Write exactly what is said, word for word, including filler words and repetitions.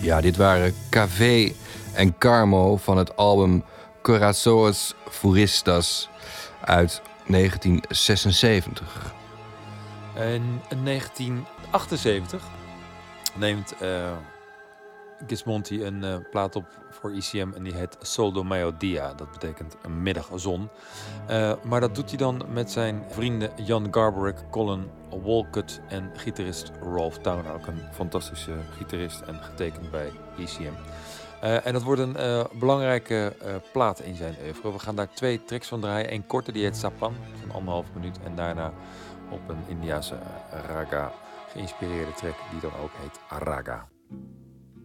Ja, dit waren Café en Carmo van het album Corazones Furistas uit negentien zesenzeventig. In negentien achtenzeventig neemt uh, Gismonti een uh, plaat op voor I C M en die heet Sol do Meio-dia. Dat betekent een middagzon. Uh, maar dat doet hij dan met zijn vrienden Jan Garbarek, Colin Walcott en gitarist Rolf Town. Ook een fantastische gitarist en getekend bij I C M. Uh, en dat wordt een uh, belangrijke uh, plaat in zijn oeuvre. We gaan daar twee tracks van draaien. Eén korte, die heet Sapan, van anderhalf minuut. En daarna op een Indiase uh, raga geïnspireerde track die dan ook heet Raga.